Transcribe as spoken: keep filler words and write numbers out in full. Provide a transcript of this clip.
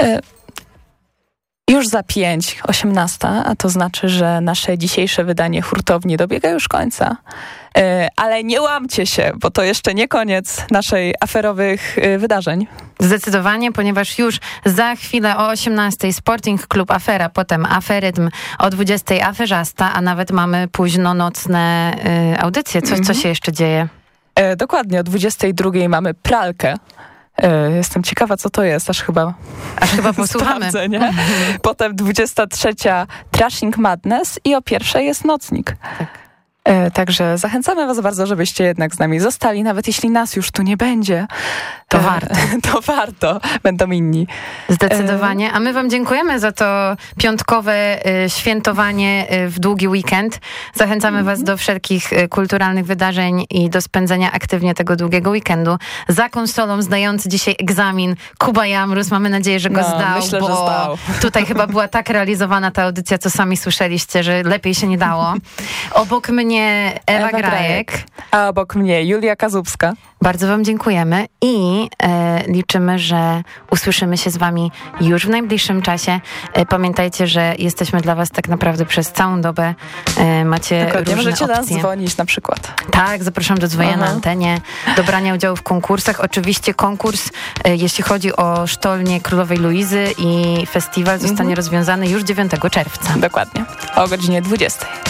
Y- Już za pięć, osiemnasta, a to znaczy, że nasze dzisiejsze wydanie hurtowni dobiega już końca. Yy, ale nie łamcie się, bo to jeszcze nie koniec naszej aferowych yy, wydarzeń. Zdecydowanie, ponieważ już za chwilę o osiemnastej Sporting Klub Afera, potem Aferytm, o dwudziestej Aferzasta, a nawet mamy późno nocne yy, audycje. Co, mm-hmm. co się jeszcze dzieje? Yy, dokładnie, o dwudziestej drugiej mamy pralkę. Jestem ciekawa, co to jest, aż chyba aż chyba posłuchamy. Sprawdzę, nie? Potem dwudziesta trzecia Trashing Madness i o pierwszej jest Nocnik. Tak. Także zachęcamy was bardzo, żebyście jednak z nami zostali, nawet jeśli nas już tu nie będzie. To warto. To warto, będą inni. Zdecydowanie. A my wam dziękujemy za to piątkowe świętowanie w długi weekend. Zachęcamy mm-hmm. was do wszelkich kulturalnych wydarzeń i do spędzenia aktywnie tego długiego weekendu. Za konsolą zdający dzisiaj egzamin Kuba Jamrus. Mamy nadzieję, że go no, zdał, myślę, bo że zdał. Tutaj chyba była tak realizowana ta audycja, co sami słyszeliście, że lepiej się nie dało. Obok mnie Ewa, Ewa Grajek. A obok mnie Julia Kazubska. Bardzo wam dziękujemy i e, liczymy, że usłyszymy się z wami już w najbliższym czasie. E, pamiętajcie, że jesteśmy dla was tak naprawdę przez całą dobę. E, macie Dokładnie, różne możecie opcje. nas dzwonić na przykład. Tak, zapraszam do dzwonienia na antenie, do brania udziału w konkursach. Oczywiście konkurs, e, jeśli chodzi o Sztolnię Królowej Luizy i festiwal, zostanie mm-hmm. rozwiązany już dziewiątego czerwca. Dokładnie, o godzinie dwudziestej.